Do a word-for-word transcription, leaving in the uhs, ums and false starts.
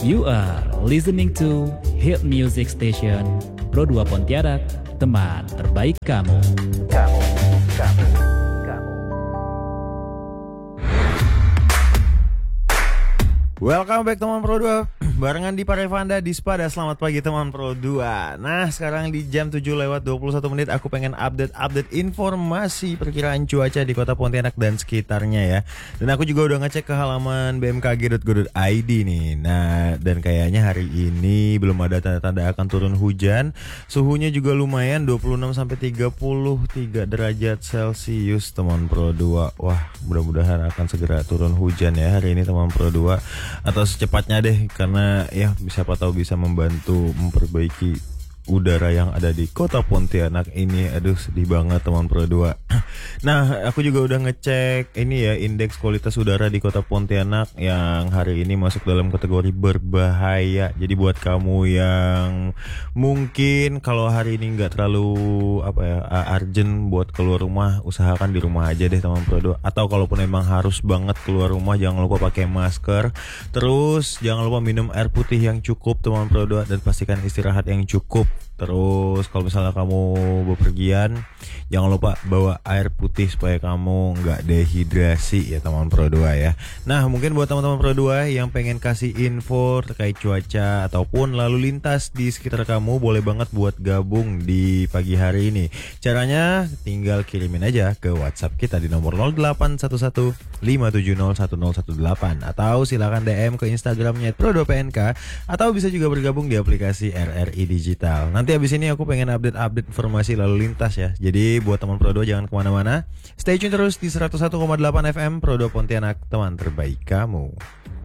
You are listening to Hit Music Station Pro dua Pontianak, teman terbaik kamu. Kamu, kamu, kamu. Welcome back teman Pro dua. Barengan di Parevanda di Spada. Selamat pagi teman Pro dua. Nah, sekarang di jam tujuh lewat dua puluh satu menit aku pengen update-update informasi perkiraan cuaca di Kota Pontianak dan sekitarnya ya. Dan aku juga udah ngecek ke halaman b m k g dot go dot i d nih. Nah, dan kayaknya hari ini belum ada tanda-tanda akan turun hujan. Suhunya juga lumayan dua puluh enam sampai tiga puluh tiga derajat Celcius teman Pro dua. Wah, mudah-mudahan akan segera turun hujan ya hari ini teman Pro dua, atau secepatnya deh, karena ya siapa tahu bisa membantu memperbaiki udara yang ada di Kota Pontianak ini. Aduh, sedih banget teman Pro dua. Nah, aku juga udah ngecek ini ya, indeks kualitas udara di Kota Pontianak yang hari ini masuk dalam kategori berbahaya. Jadi buat kamu yang mungkin kalau hari ini nggak terlalu apa ya urgent buat keluar rumah, usahakan di rumah aja deh teman Pro dua. Atau kalaupun emang harus banget keluar rumah, jangan lupa pakai masker. Terus jangan lupa minum air putih yang cukup teman Pro dua, dan pastikan istirahat yang cukup. Terus kalau misalnya kamu bepergian, jangan lupa bawa air putih supaya kamu nggak dehidrasi ya teman Pro dua ya. Nah, mungkin buat teman-teman Pro dua yang pengen kasih info terkait cuaca ataupun lalu lintas di sekitar kamu, boleh banget buat gabung di pagi hari ini. Caranya tinggal kirimin aja ke WhatsApp kita di nomor nol delapan satu satu lima tujuh nol satu nol satu delapan, atau silakan D M ke Instagramnya Pro dua P N K, atau bisa juga bergabung di aplikasi R R I Digital. Nanti abis ini aku pengen update-update informasi lalu lintas ya. Jadi buat teman Pro dua jangan kemana-mana, stay tune terus di seratus satu koma delapan F M Pro dua Pontianak, teman terbaik kamu.